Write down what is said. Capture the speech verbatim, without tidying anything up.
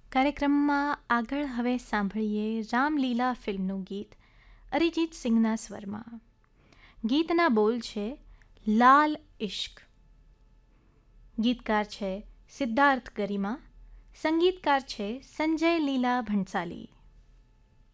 કાર્યક્રમમાં આગળ હવે સાંભળીએ રામલીલા ફિલ્મનું ગીત અરિજીત સિંઘના સ્વરમાં. ગીતના બોલ છે લાલ ઇશ્ક. ગીતકાર છે સિદ્ધાર્થ ગરિમા, સંગીતકાર છે સંજય લીલા ભણસાલી.